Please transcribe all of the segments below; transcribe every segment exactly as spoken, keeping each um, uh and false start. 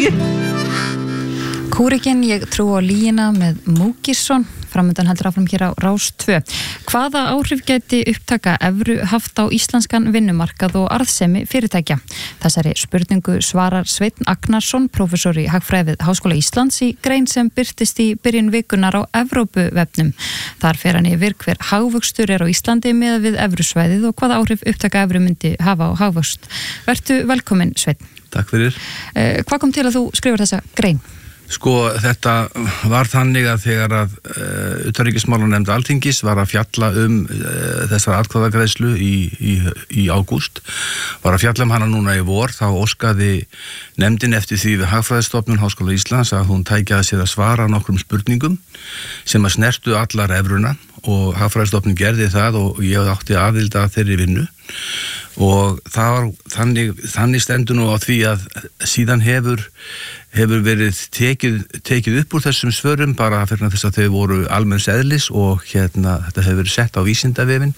Kúrekinn, ég trú á lýgina með Múkisson, framöndan heldur áfram hér á Rás tvö. Hvaða áhrif gæti upptaka evru haft á íslenskan vinnumarkað og arðsemi fyrirtækja? Þessari spurningu svarar Sveinn Agnarsson, prófessor í hagfræði við Háskóla Íslands, í grein sem birtist í byrjun vikunar á Evrópuvefnum. Þar fer hann yfir hver hagvöxtur er á Íslandi miðað við evrusvæðið og hvaða áhrif upptaka evru myndi hafa á hagvöxt. Vertu velkominn, Sveinn. Takk fyrir. Eh, hvað kom til að þú skrifar þessa grein? Sko, þetta var þannig að þegar að uh, utanríkismálanefnd Alþingis var að fjalla um uh, þessar atkvæðagreiðslu í, í, í ágúst, var að fjalla um hana núna í vor, þá óskaði nefndin eftir því við Hagfræðistofnun Háskóla Íslands að hún tækjaði sér að svara nokkrum spurningum sem að snertu allar evruna, og Hagfræðistofnun gerði það og ég átti aðilda þeirri vinnu. Og það var þannig, þannig stendur nú á því að síðan hefur, hefur verið tekið, tekið upp úr þessum svörum bara fyrir þess að þau voru almenns eðlis og hérna þetta hefur verið sett á Vísindavefinn,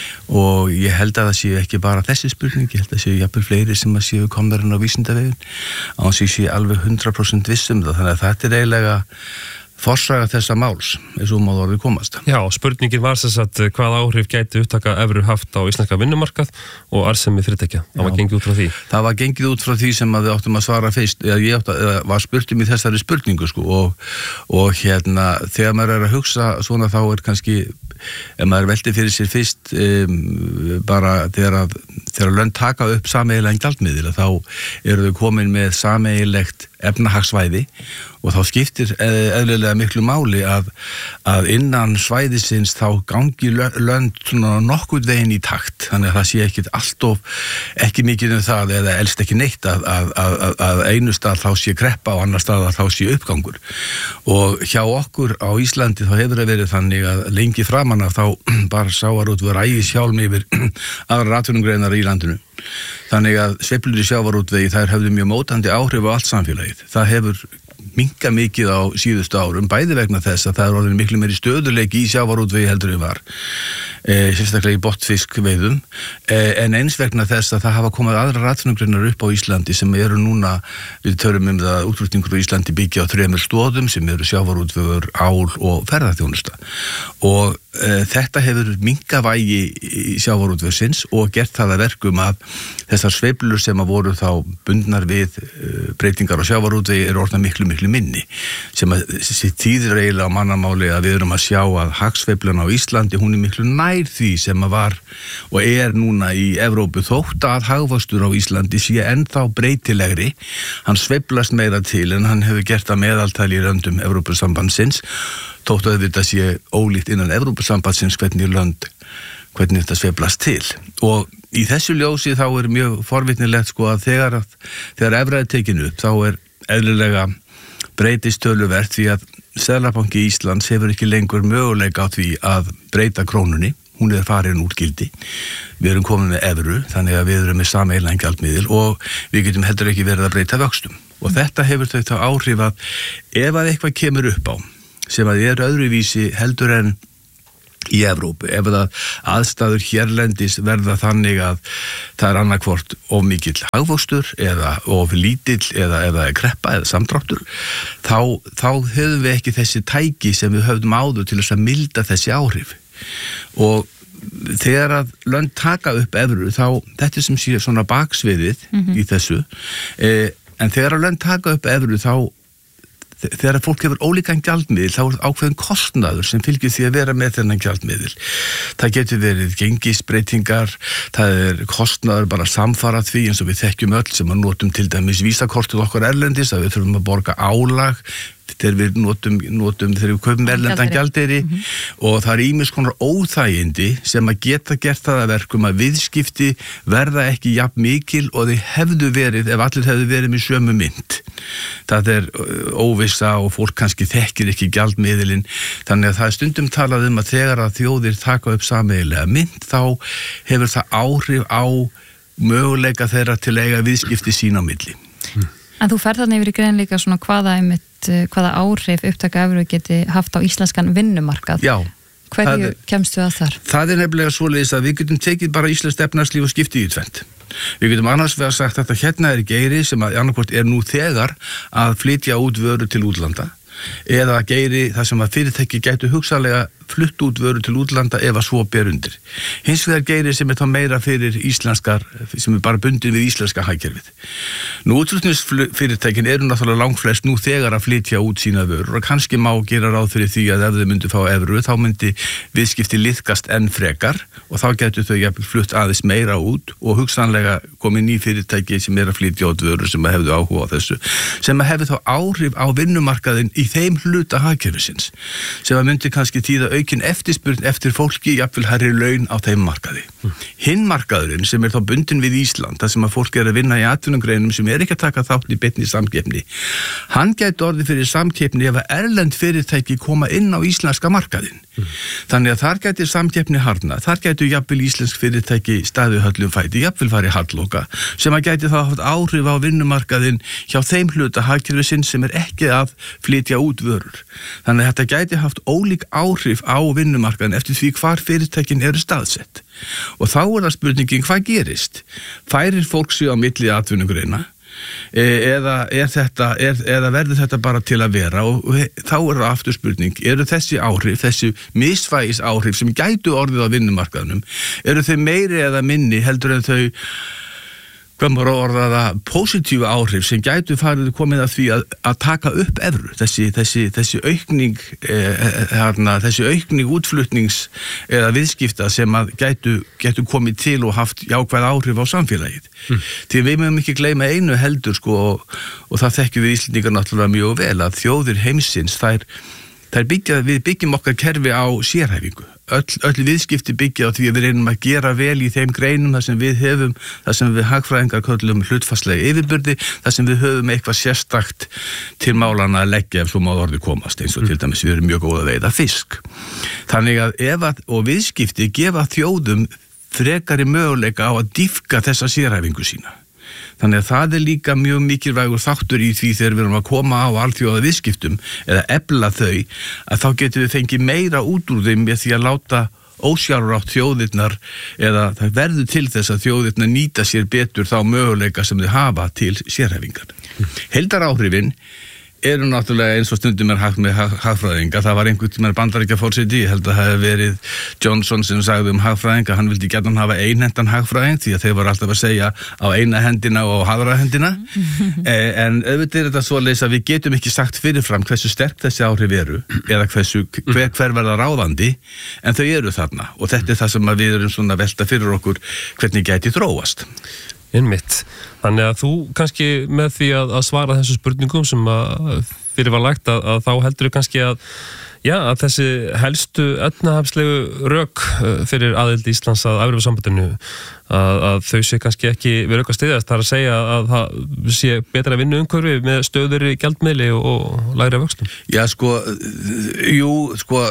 og ég held að það séu ekki bara þessi spurning, ég held að það séu jafnvel fleiri sem að séu komnar inn á Vísindavefinn á þess að ég sé alveg hundrað prósent viss um það, þannig að þetta er eiginlega forsaga þessa máls, eins og maður orðið komast. Já, spurningin var þess að hvað áhrif gæti upptaka evru haft á íslenska vinnumarkað og arðsemi fyrirtækja. Það var gengið út frá því. Það var gengið út frá því sem að við áttum að svara fyrst, eða ég átti, eða var spurt um í þessari spurningu, sko, og, og hérna, þegar maður er að hugsa svona, þá er kannski, ef maður velti fyrir sér fyrst, um, bara þegar að, þegar lönd taka upp sameiginlegan gjaldmiðil, þá eru þau komin með sameigilegt efnahagsvæði, og þá skiptir eðlilega miklu máli að, að innan svæðisins þá gangi lönd svona nokkuð veginn í takt, þannig að það sé ekki alltof, ekki mikið um það eða elst ekki neitt að, að, að, að einu stað þá sé kreppa og annar stað þá sé uppgangur. Og hjá okkur á Íslandi þá hefur það verið þannig að lengi framan af þá bara sjávarútvegur ægis hjálm yfir aðrar atvinnugreinar í landinu. Þannig að sveiflur í sjávarútvegi þær höfðu mjög mótandi áhrif á allt samfélagið. Það hefur minnka mikið á síðustu árum, bæði vegna þess að það er orðin miklu meiri stöðuleiki í sjávarútvegi heldur en var, e, sérstaklega í botnfiskveiðum, e, en eins vegna þess að það hafa komið aðrar atvinnugreinar upp á Íslandi sem eru núna, við törum um það útflutningur á Íslandi byggja á þremur stoðum sem eru sjávarútvegur, ál og ferðaþjónusta, og e, þetta hefur minnka vægi í sjávarútvegsins og gert það að verkum að þessar sveiflur sem að voru þá bundnar við e, breytingar á sjávarútvegi eru orðnar miklu miklu minni, sem að þýðir eiginlega á mannamáli að við erum að sjá að hagsveiflan á Íslandi, hún er miklu nær því sem að var og er núna í Evrópu, þótt að hagvöxtur á Íslandi sé ennþá breytilegri, hann sveiflast meira til en hann hefur gert að meðaltali í löndum Evrópusambandsins, þótt að þetta sé ólíkt innan Evrópusambandsins hvernig lönd, hvernig þetta sveiflast til. Og í þessu ljósi þá er mjög forvitnilegt, sko, að þegar, þegar evra er tekin upp, þá er eðlilega breytist töluvert því að Seðlabanki Íslands hefur ekki lengur möguleika á því að breyta krónunni, hún er farin úr gildi, við erum komin með evru, þannig að við erum með sameiginlegan gjaldmiðil og við getum heldur ekki verið að breyta vöxtum, og þetta hefur þau þá áhrif að ef að eitthvað kemur upp á sem að er öðruvísi heldur en í Evrópu, ef það aðstæður hérlendis verða þannig að það er annarkvort of mikill hagvöxtur eða of lítill eða ef það er kreppa eða samdráttur, þá, þá höfum við ekki þessi tæki sem við höfum áður til þess að milda þessi áhrif. Og þegar að lönd taka upp evru, þá, þetta er sem sé svona baksviðið mm-hmm. í þessu, eh, en þegar að lönd taka upp evru, þá þegar fólk hefur ólíkan gjaldmiðil, þá er ákveðin kostnaður sem fylgir því að vera með þennan gjaldmiðil. Það getur verið gengisbreytingar, það er kostnaður bara samfara því, eins og við þekkjum öll sem að notum til dæmis vísakortið okkar erlendis, að við þurfum að borga álag þegar við notum, notum þegar við kaupum erlendan gjaldeyri mm-hmm. og það er ýmis konar óþægindi sem að geta gert það að verkum að viðskipti verða ekki jafn mikil og þeir hefðu verið ef allir hefðu verið með sömu mynd. Það er óvissa og fólk kannski þekkir ekki gjaldmiðilinn, þannig að það er stundum talað um að þegar að þjóðir taka upp sameiginlega mynd, þá hefur það áhrif á möguleika þeirra til að eiga viðskipti sín á milli. Mm. En þú ferð þarna yfir í grein líka svona hvaða, einmitt, hvaða áhrif upptaka evru geti haft á íslenskan vinnumarkað. Já. Hverju kemstu að þar? Það er nefnilega svoleiðis að við getum tekið bara íslenskt efnahagslíf og skiptið í tvennt. Við getum annars vegar sagt að þetta hérna er geiri sem að annarkvort er nú þegar að flytja út vöru til útlanda eða geiri það sem að fyrirtæki gætu hugsanlega flutt út vöru til útlanda ef að svo ber undir. Hins vegar geiri sem er þá meira fyrir íslenskar, sem er bara bundin við íslenska hagkerfið. Nú útflutningsfyrirtækin eru náttúrulega langflest nú þegar að flytja út sína vörur og kannski má gera ráð fyrir því að ef þau myndu fá evru þá myndi viðskipti liðkast enn frekar og þá getur þau jafnvel flutt aðeins meira út og hugsanlega komið ný fyrirtæki sem er að flytja út vörur sem að hefðu áhuga á þessu, sem að hefðu þá áhrif á vinnumarkaðin í þeim hluta hagkerfisins, sem að myndi kannski tíða aukin eftirspurn eftir fólki jafnvel hærri laun á þeim markaði. Mm. Hinn markaðurinn sem er þá bundin við Ísland, það sem að fólk er að vinna í atvinnugreinum sem er ekki að taka þátt í beinni samkeppni, hann gæti orðið fyrir samkeppni ef að erlend fyrirtæki koma inn á íslenska markaðinn. Mm. Þannig að þar gæti samkeppni harna, þar gætu jafnvel íslensk fyrirtæki staðið höllum fæti, jafnvel farið halloka, sem að gæti þá haft áhrif á vinnumarkaðinn hjá þeim hluta hagkerfisins sem er ekki að flytja út vörur. Þannig að þetta gæti haft ólík áhrif á vinnumarkaðin eftir því hvar fyrirtækin eru staðsett. Og þá er það spurningin hvað gerist? Færir fólk sig á milli atvinnugreina eða, er þetta, er, eða verður þetta bara til að vera og þá er það aftur spurning, eru þessi áhrif, þessi misvægis áhrif sem gætu orðið á vinnumarkaðnum, eru þau meiri eða minni heldur en þau hvað maður orðaða positífu áhrif sem gætu farið komið að því að, að taka upp evru, þessi, þessi, þessi aukning eh, herna, þessi aukning útflutnings eða viðskipta sem að gætu, gætu komið til og haft jákvæð áhrif á samfélagið. Mm. Því við mögum ekki gleyma einu heldur sko og, og það þekkjum við Íslendingar náttúrulega mjög vel að þjóðir heimsins þær, þær byggja, við byggjum okkar kerfi á sérhæfingu. Öll, öll viðskipti byggja á því að við reynum að gera vel í þeim greinum þar sem við höfum, þar sem við hagfræðingar köllum hlutfallslega yfirbyrði, þar sem við höfum eitthvað sérstakt til málana að leggja ef svo má orðið komast, eins og mm. til dæmis við erum mjög góð að veiða fisk. Þannig að ef að, og viðskipti gefa þjóðum frekari möguleika á að dýpka þessa sérhæfingu sína. Þannig að það er líka mjög mikilvægur þáttur í því þegar við erum að koma á alþjóða viðskiptum eða efla þau að þá getum við fengið meira út úr þeim með því að láta ósjálfrátt þjóðirnar eða það verður til þess að þjóðirnar nýta sér betur þá möguleika sem þau hafa til sérhæfingar. Heildaráhrifin eru náttúrulega eins og stundum er hægt með hagfræðinga. Það var einhvern tímann Bandaríkjaforseti, ég held að það hefði verið Johnson sem sagði um hagfræðinga, hann vildi gjarnan hafa einhentan hagfræðing því að þeir voru alltaf að segja á eina hendina og á aðra hendina. En auðvitað er þetta svoleiðis að við getum ekki sagt fyrirfram hversu sterk þessi áhrif eru eða hversu, hver, hver verða ráðandi, en þau eru þarna og þetta er það sem við erum svona velta fyrir okkur hvernig gæti þróast. Einmitt. Þannig að þú kannski með því að, að svara þessu spurningum sem að fyrir var lagt að, að þá heldur þú kannski að, já, að þessi helstu efnahagslegu rök fyrir aðild Íslands að Evrópusambandinu að, að þau sé kannski ekki við rök að styðjast, það er að segja að það sé betra að vinna umhverfi með stöðuri gjaldmiðli og, og lægri vöxtum. Já, sko, jú, sko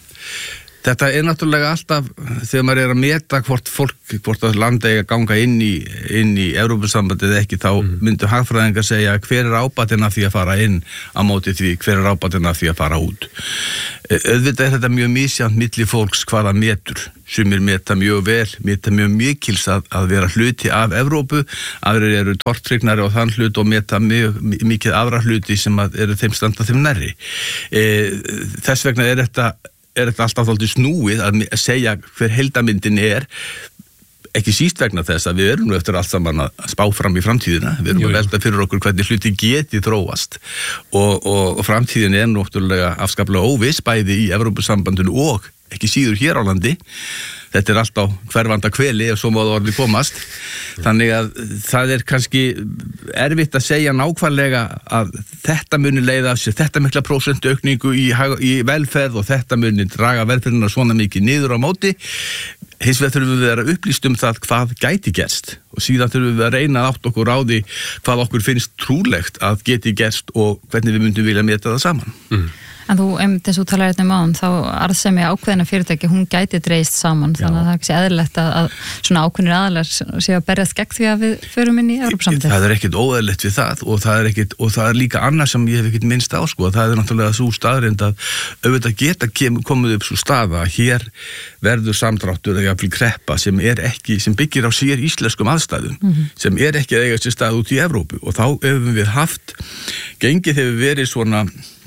þetta er náttúrulega alltaf, þegar maður er að meta hvort fólk, hvort að landa eiga ganga inn í, inn í Evrópusambandið eða ekki, þá mm. myndu hagfræðingar segja hver er ábatinn af því að fara inn á móti því, hver er ábatinn af því að fara út. Auðvitað er þetta mjög misjant milli fólks hvaða metur, sumir meta mjög vel, meta mjög mikils að, að vera hluti af Evrópu, aðrir eru tortrygnari á þann hlut og meta mjög mikið aðra hluti sem að eru þeim standa þeim nærri. E, þess vegna er þetta er þetta alltaf þáttið snúið að segja hver heildamyndin er, ekki síst vegna þess að við erum nú eftir allt saman að spá fram í framtíðina, við erum jú, jú. að velta fyrir okkur hvernig hluti geti þróast og, og, og framtíðin er náttúrulega afskaplega óviss bæði í Evrópusambandinu og ekki síður hér á landi. Þetta er allt á hverfanda hveli ef svo má það orðið komast. Þannig að það er kannski erfitt að segja nákvæmlega að þetta muni leiða af sér þetta mikla prósentaukningu í, í velferð og þetta muni draga velferðina svona mikið niður á móti. Hins vegar þurfum við að vera upplýst um það hvað gæti gerst og síðan þurfum við að reyna átt okkur á því hvað okkur finnst trúlegt að geti gerst og hvernig við myndum vilja meta það saman. Mm. En þú, þess að þú talar hérna um án, þá arðsemi ákveðina fyrirtæki, hún gæti dreist saman, Já. Þannig að það er ekki eðlilegt að, að svona ákveðnir aðalar séu að berjast gegn því að við förum inn í Evrópusambandið. Það er ekkit óeðlilegt við það og það er ekkit, og það er líka annað sem ég hef ekkit minnst á, sko, það er náttúrulega svo staðreynd að auðvitað geta kem, komið upp svo staða að hér verður samdráttur, já, jafnvel kreppa sem er ekki, sem byggir á sér íslenskum aðstæðum, mm-hmm. sem er ekki að eiga sér stað út í Evrópu og þá hefum við haft, gengið hefur verið svona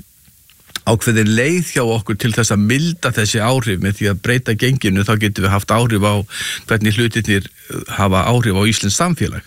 ákveðin leið hjá okkur til þess að milda þessi áhrif með því að breyta genginu, þá getum við haft áhrif á hvernig hlutirnir hafa áhrif á íslenskt samfélag.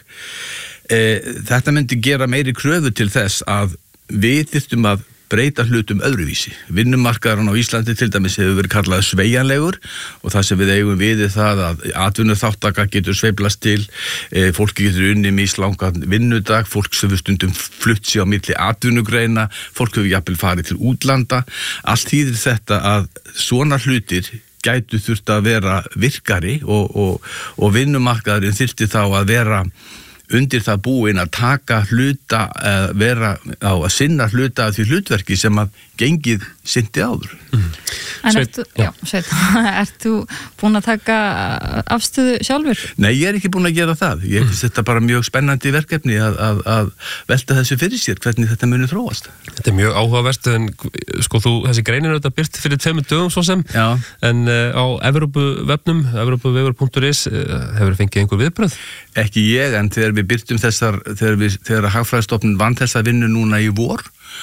E, þetta myndi gera meiri kröfu til þess að við þyrftum að breyta hlutum öðruvísi. Vinnumarkaðurinn á Íslandi til dæmis hefur verið kallað sveigjanlegur og það sem við eigum við er það að atvinnuþátttaka getur sveiflast til, e, fólki getur unni mislangan vinnudag, fólk sem við stundum flutt sig á milli atvinnugreina, fólk hefur jafnvel farið til útlanda. Allt þýðir þetta að svona hlutir gætu þurft að vera virkari og, og, og vinnumarkaðurinn þyrfti þá að vera undir það búin að taka hluta, að vera á að sinna hluta af því hlutverki sem að gengið synti áður. Mm. En ert þú, já, sveit, ert þú búin að taka afstöðu sjálfur? Nei, ég er ekki búin að gera það. Ég finnst mm. þetta bara mjög spennandi verkefni að, að, að velta þessu fyrir sér, hvernig þetta muni þróast. Þetta er mjög áhugavert, en sko þú, þessi greinin er þetta byrt fyrir tveimur dögum svo sem, já. En uh, á Evrópuvefnum, evrópuvefur punktur is, uh, hefur fengið einhver viðbröð? Ekki ég, en þegar við byrtum þessar, þegar, við, þegar Hagfræðistofnun vann þessa vinnu núna í vor,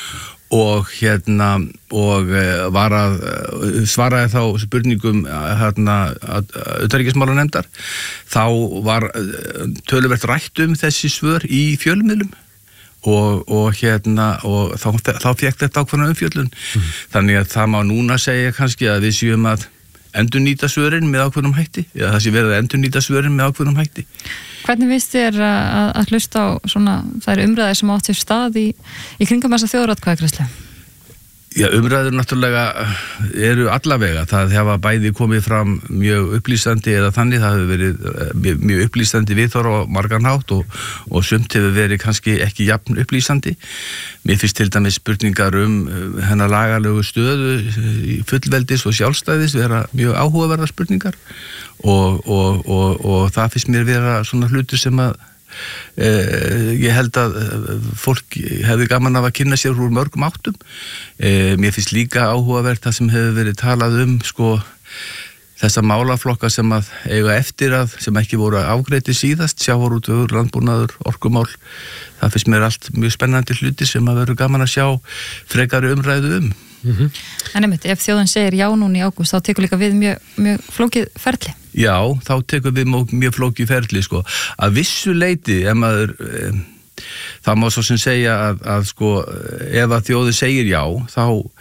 og hérna og uh, var að uh, svaraði þá spurningum hérna utanríkismálanefndar, þá var uh, töluvert rætt um þessi svör í fjölmiðlum og, og hérna og þá, þá fékk þetta ákveðna umfjöllun. Mm. Þannig að það má núna segja kannski að við séum að endurnýta svörin með ákveðnum hætti, eða það sé verið að endurnýta svörin með ákveðnum hætti. Hvernig finnst þér að, að hlusta á svona, það er umræðir sem átt sér stað í, í kringum þessa þjóðaratkvæðagreiðslu? Já, umræður náttúrulega eru allavega, það hafa bæði komið fram mjög upplýsandi eða þannig, það hefur verið mjög, mjög upplýsandi viðhorf á margan hátt og, og sumt hefur verið kannski ekki jafn upplýsandi. Mér finnst til dæmis spurningar um hennar lagalegu stöðu í fullveldis og sjálfstæðis vera mjög áhugaverðar spurningar og, og, og, og það finnst mér vera svona hlutur sem að Eh, ég held að fólk hefði gaman af að kynna sér úr mörgum áttum. Eh, mér finnst líka áhugavert það sem hefur verið talað um sko þessa málaflokka sem að eiga eftir að sem ekki voru afgreiddir síðast, sjávarútvegur, landbúnaður, orkumál. Það finnst mér allt mjög spennandi hluti sem að verður gaman að sjá frekari umræðu um. Mm-hmm. En einmitt, ef þjóðin segir já núna í ágúst, þá tekur líka við mjög, mjög flókið ferli. Já, þá tekur við mjög flókið ferli, sko. Að vissu leyti, ef maður, e, það má svo sem segja að, að sko, ef að þjóðin segir já, þá,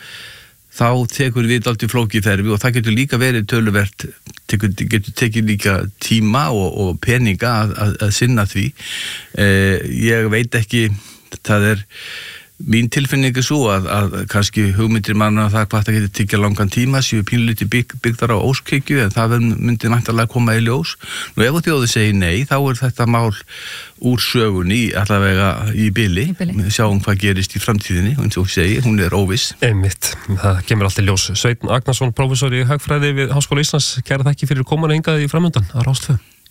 þá tekur við alltaf flókið ferli og það getur líka verið töluvert, tekur, getur tekið líka tíma og, og peninga að, að, að sinna því. E, ég veit ekki, það er mín tilfinning er svo að, að kannski hugmyndir manna það hvað það getur tekið langan tíma séu pínlítið bygg, byggðar á óskhyggju en það myndi mæntanlega koma í ljós. Nú ef þjóðin segir nei þá er þetta mál úr sögunni allavega í bili, sjáum hvað gerist í framtíðinni, eins og segi, hún er óviss. Einmitt, það kemur alltaf ljós. Sveinn Agnarsson, prófessor í hagfræði við Háskóla Íslands, kæra þakki fyrir komuna hingað í framöndan á Rás tvö.